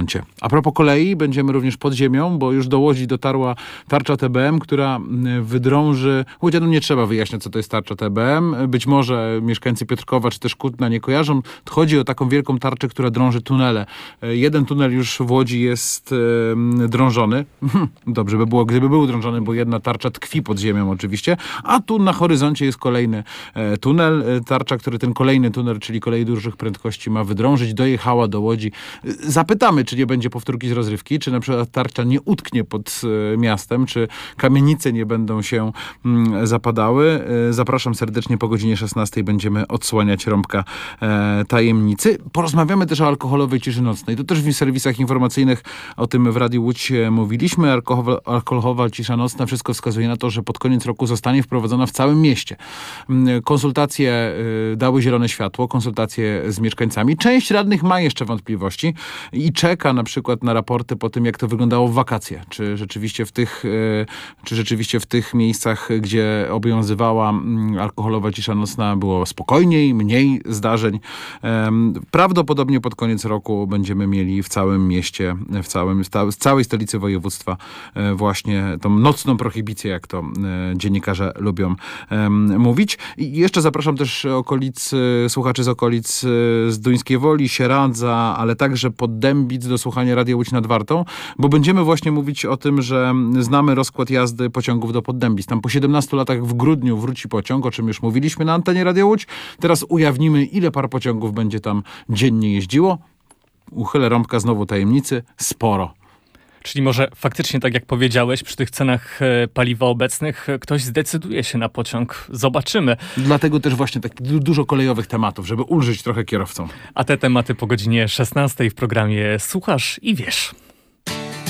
A propos kolei, będziemy również pod ziemią, bo już do Łodzi dotarła tarcza TBM, która wydrąży... Łodzianom nie trzeba wyjaśniać, co to jest tarcza TBM. Być może mieszkańcy Piotrkowa czy też Kutna nie kojarzą. Chodzi o taką wielką tarczę, która drąży tunele. Jeden tunel już w Łodzi jest drążony. Dobrze by było, gdyby był drążony, bo jedna tarcza tkwi pod ziemią oczywiście. A tu na horyzoncie jest kolejny tunel. Tarcza, który ten kolejny tunel, czyli kolei dużych prędkości ma wydrążyć, dojechała do Łodzi. Zapytamy, czy nie będzie powtórki z rozrywki, czy na przykład tarcza nie utknie pod miastem, czy kamienice nie będą się zapadały. Zapraszam serdecznie, po godzinie 16 będziemy odsłaniać rąbka tajemnicy. Porozmawiamy też o alkoholowej ciszy nocnej. To też w serwisach informacyjnych o tym w Radiu Łódź mówiliśmy. Alkoholowa cisza nocna, wszystko wskazuje na to, że pod koniec roku zostanie wprowadzona w całym mieście. Konsultacje dały zielone światło, konsultacje z mieszkańcami. Część radnych ma jeszcze wątpliwości i czeka na przykład na raporty po tym, jak to wyglądało w wakacje. Czy rzeczywiście w tych miejscach, gdzie obowiązywała alkoholowa cisza nocna, było spokojniej, mniej zdarzeń. Prawdopodobnie pod koniec roku będziemy mieli w całym mieście, w całej stolicy województwa właśnie tą nocną prohibicję, jak to dziennikarze lubią mówić. I jeszcze zapraszam też słuchaczy z okolic z Duńskiej Woli, Sieradza, ale także Poddębic do słuchania Radia Łódź nad Wartą, bo będziemy właśnie mówić o tym, że znamy rozkład jazdy pociągów do Poddębic. Tam po 17 latach w grudniu wróci pociąg, o czym już mówiliśmy na antenie Radia Łódź. Teraz ujawnimy, ile par pociągów będzie tam dziennie jeździło. Uchylę rąbka znowu tajemnicy. Sporo. Czyli może faktycznie, tak jak powiedziałeś, przy tych cenach paliwa obecnych ktoś zdecyduje się na pociąg. Zobaczymy. Dlatego też właśnie tak dużo kolejowych tematów, żeby ulżyć trochę kierowcom. A te tematy po godzinie 16 w programie Słuchasz i Wiesz.